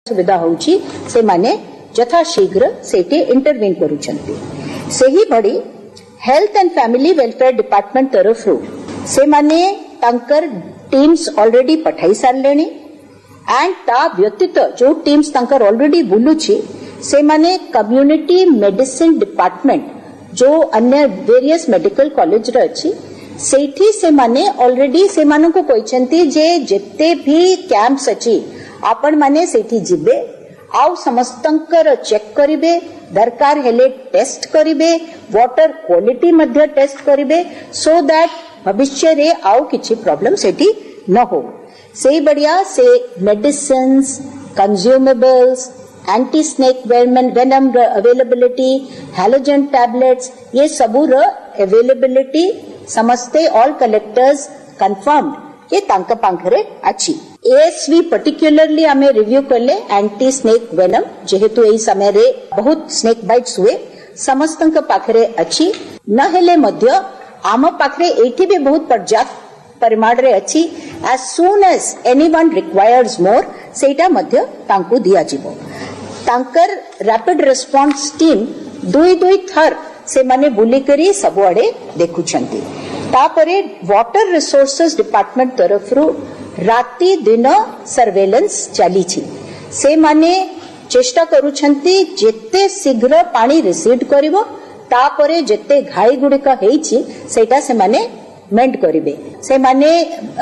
सुविधा होउची से माने यथा शीघ्र सेठी इंटरवेन करूछंती। सेही बड़ी health and family welfare department तरफ से माने तांकर टीम्स ऑलरेडी पठाई सारलेनी एंड ता व्यतीत जो टीम्स तांकर ऑलरेडी बुलुची से माने कम्युनिटी मेडिसिन डिपार्टमेंट जो अन्य वेरियस मेडिकल कॉलेज रे अछि सेठी से माने ऑलरेडी से माने को कहिसंती जे जत्ते भी कैंप्स अछि आपण माने सेठी जिबे आउ समस्तंकर चेक करिवे दरकार हेले टेस्ट करिवे वाटर क्वालिटी मध्य टेस्ट करिवे सो दैट भविष्य रे आउ किछि प्रॉब्लम सेठी न हो। से बढ़िया से medicines consumables anti snake venom availability halogen tablets ये सबू र अवेलेबिलिटी समस्ते ऑल कलेक्टर्स कंफर्म्ड ये तांका पाखरे अछि। एएसवी पर्टिकुलरली आमे रिव्यू करले एंटी स्नेक वेनम जेहेतु एई समय रे बहुत स्नेक बाइट्स हुए समस्तंक पाखरे अछि न हेले मध्य आम पाखरे एठी भी बहुत पर्याप्त परिमाण रे अछि। As soon as anyone requires more सेटा मध्य तांकु दिया जिवो। तांकर रैपिड रिस्पांस टीम दुई थर से माने बुली करी सबुआडे देखुछंती। तापरे वाटर रिसोर्सेस डिपार्टमेंट तरफरु राति दिन सर्वेलेंस चली छी। से माने चेष्टा करूछंती जेते शीघ्र पानी रिसीव करिवो तापरे जेते घाई गुड़िका हेछि सेटा से माने मेंट करिवे। से माने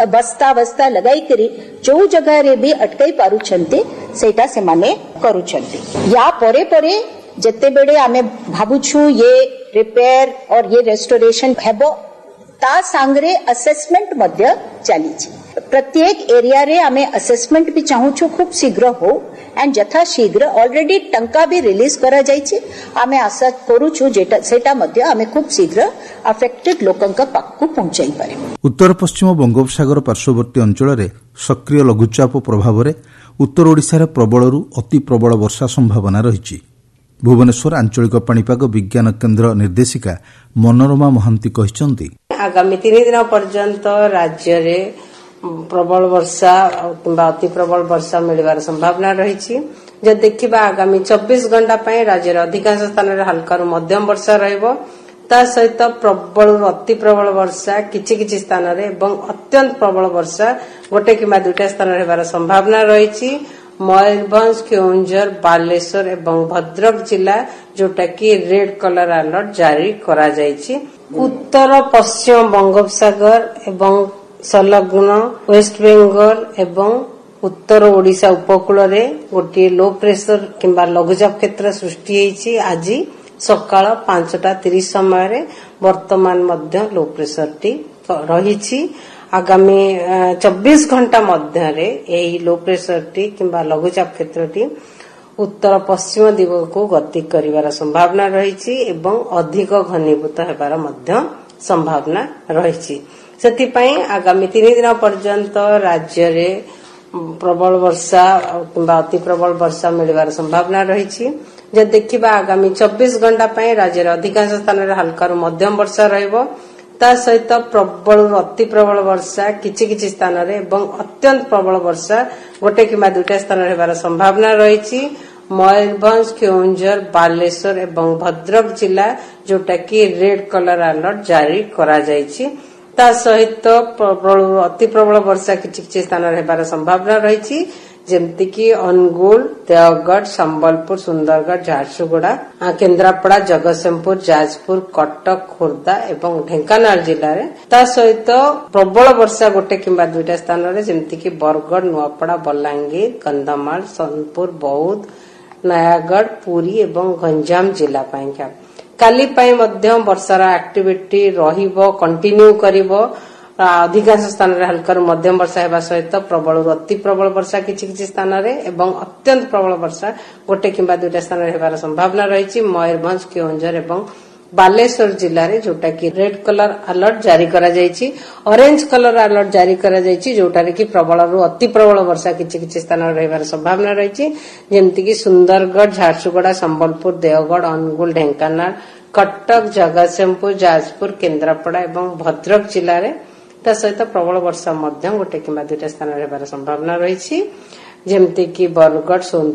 बस्ता लगाई करी जो जगह रे भी अटकाई पारुछंती सेटा से माने करूछंती। या परे परे जेते बेडे आमे भाबुछु ये रिपेयर और ये रेस्टोरेशन हेबो ता सांगरे असेसमेंट मध्य चली छी। प्रत्येक एरिया रे आमे असेसमेंट भी चाहूछु खूब शीघ्र हो एंड यथा शीघ्र ऑलरेडी टंका भी रिलीज करा जायछि। आमे आशा करूछु जेटा सेटा मध्य आमे खूब शीघ्र अफेक्टेड लोकंका पाखकु पहुंचाई पारे। उत्तर पश्चिम बंगोपसागर पार्श्ववर्ती अंचल रे सक्रिय लघुचाप प्रभाव रे उत्तर ओडिशा रे प्रबलरु अति प्रबल वर्षा संभावना रहिछि। भुवनेश्वर आंचलिक पाणीपाग विज्ञान केन्द्र निर्देशिका मनोरमा महांती कहिसंती आगामी 3 दिन पर्यंत राज्य रे प्रबल वर्षा किंबा अति प्रबल वर्षा मिलवार संभावना रही। जब देखिबा आगामी 24 घंटा पई राज्य रे अधिकांश स्थान रे हल्का रु मध्यम वर्षा रहइबो ता सहित प्रबल अति प्रबल वर्षा किछि स्थान रे एवं अत्यंत प्रबल वर्षा गोटे किंबा दुटा स्थान रे हेबार संभावना रही। मयूरभंज केउंझर बालेश्वर एवं भद्रक जिला जोटा कि रेड कलर अलर्ट जारी करा जायछि। उत्तर पश्चिम बंगोपसागर एवं संलग्न वेस्ट बेंगल एवं उत्तर ओडिशा उपकूल रे गोटे लो प्रेशर किंबा लघुचाप क्षेत्र सृष्टि हेछि। आज सकाळ 5:30 समय रे वर्तमान मध्य लो प्रेशर टी रहिछि। आगामी 24 घंटा मध्य रे एही लो प्रेशर टी किंबा लघुचाप क्षेत्र टी उत्तर पश्चिम दिग को गति करिवार संभावना रहिछि एवं अधिक घनीभूत हेबार मध्य संभावना रहिछि। सेति पई आगामी 3 दिन पर्यंत राज्य रे प्रबल वर्षा किंबा अति प्रबल वर्षा मिलवार संभावना रहिछि। जब देखिबा आगामी 24 घंटा पई राज्य रे अधिकांश स्थान रे हल्का रु मध्यम वर्षा रहइबो ता सहित प्रबल अति प्रबल वर्षा किछि स्थान रे एवं अत्यंत प्रबल वर्षा गोटे किंबा दुटा स्थान रे हेबार संभावना रहिछि। मयूरभंज केउंझर बालेश्वर एवं भद्रक जिला जोटा कि रेड कलर अलर्ट जारी करा जायछि। ता सहित प्रबल अति प्रबल वर्षा किछि स्थान रे हेबार संभावना रहिछि जेमति कि अनुगुल देवगढ़ संबलपुर सुंदरगढ़ झारसुगुड़ा केन्द्रापड़ा जगतसिंहपुर जाजपुर कटक खोर्धा एवं ढेंकानाल जिले में ता सहित प्रबल वर्षा गोटे किंबा दुईटा स्थान रे जेमति कि बरगढ़ नुआपड़ा बलांगीर कंधमाल सोनपुर बौद्ध नयागढ़ पुरी एवं गंजाम जिला पाइका काली पाई मध्य वर्षार एक्टिविटी रहिबो कंटिन्यू करिवो। अधिकांश स्थान रे हल्का मध्यम वर्षा हेबा सहित प्रबल अति प्रबल वर्षा किछि स्थान रे एवं अत्यंत प्रबल वर्षा गोटे किंबा दुईटा स्थान रे हेबार संभावना रहिछि। मयूरभंज केउंझर एवं बालेश्वर जिल्ला रे जोटा कि रेड कलर अलर्ट जारी करा जायछि। ऑरेंज कलर अलर्ट जारी करा जायछि जोटा रे कि प्रबल रु अति प्रबल वर्षा किछि स्थान रे हेबार संभावना रहिछि जेमति कि सुंदरगढ़ झारसुगुड़ा संबलपुर देवगढ़ अनुगुल ढेंकानाल कटक जगतसिंहपुर जाजपुर केन्द्रापड़ा एवं भद्रक जिल्ला रे ता सहित प्रबल वर्षा मध्य गोटे किंबा दुईटा स्थान रे हेबार संभावना रहिछि जेमति कि बरगढ़